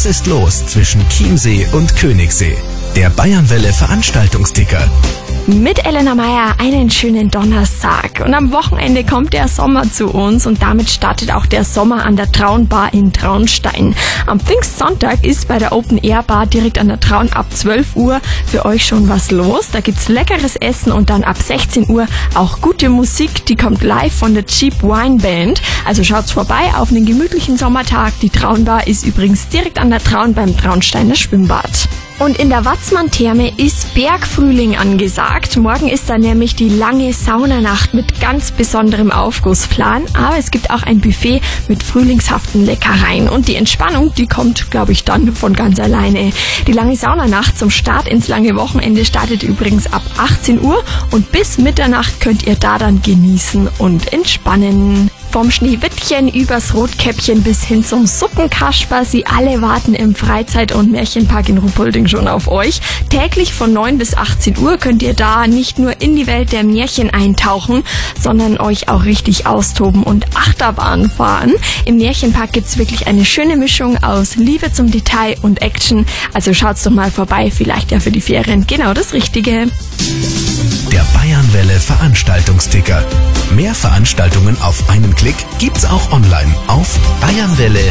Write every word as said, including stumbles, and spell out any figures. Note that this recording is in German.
Was ist los zwischen Chiemsee und Königssee? Der Bayernwelle Veranstaltungsticker. Mit Elena Meyer einen schönen Donnerstag. Und am Wochenende kommt der Sommer zu uns und damit startet auch der Sommer an der Traunbar in Traunstein. Am Pfingstsonntag ist bei der Open Air Bar direkt an der Traun ab zwölf Uhr für euch schon was los. Da gibt's leckeres Essen und dann ab sechzehn Uhr auch gute Musik. Die kommt live von der Cheap Wine Band. Also schaut's vorbei auf einen gemütlichen Sommertag. Die Traunbar ist übrigens direkt an der Traun beim Traunsteiner Schwimmbad. Und in der Watzmann-Therme ist Bergfrühling angesagt. Morgen ist da nämlich die lange Saunanacht mit ganz besonderem Aufgussplan. Aber es gibt auch ein Buffet mit frühlingshaften Leckereien. Und die Entspannung, die kommt, glaube ich, dann von ganz alleine. Die lange Saunanacht zum Start ins lange Wochenende startet übrigens ab achtzehn Uhr. Und bis Mitternacht könnt ihr da dann genießen und entspannen. Vom Schneewittchen übers Rotkäppchen bis hin zum Suppenkasper, sie alle warten im Freizeit- und Märchenpark in Ruppolding schon auf euch. Täglich von neun bis achtzehn Uhr könnt ihr da nicht nur in die Welt der Märchen eintauchen, sondern euch auch richtig austoben und Achterbahn fahren. Im Märchenpark gibt's wirklich eine schöne Mischung aus Liebe zum Detail und Action. Also schaut's doch mal vorbei, vielleicht ja für die Ferien genau das Richtige. Der Bayernwelle Veranstaltungsticker. Mehr Veranstaltungen auf einen Klick gibt's auch online auf bayernwelle